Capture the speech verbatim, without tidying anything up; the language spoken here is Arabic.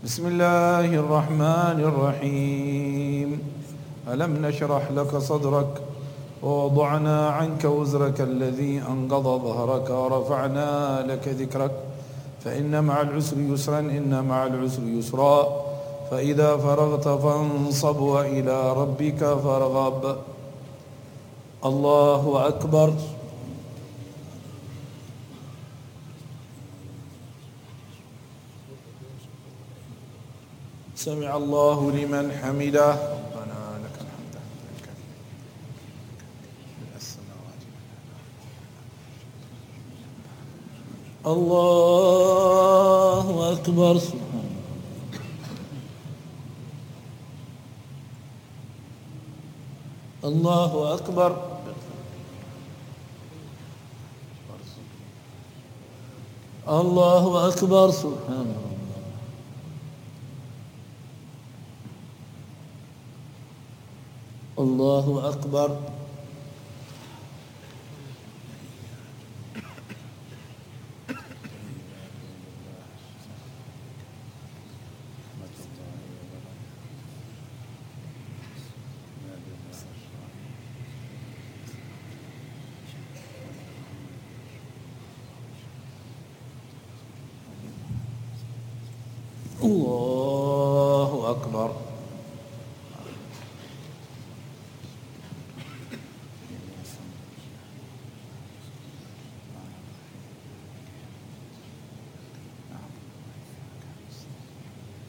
بسم الله الرحمن الرحيم. ألم نشرح لك صدرك ووضعنا عنك وزرك الذي أنقض ظهرك ورفعنا لك ذكرك فإن مع العسر يسرا إن مع العسر يسرا فإذا فرغت فانصب وإلى ربك فارغب. الله أكبر. سمع الله لمن حمده. ربنا لك الحمد الله أكبر. الله أكبر. الله أكبر. سبحان الله. الله أكبر. الله أكبر.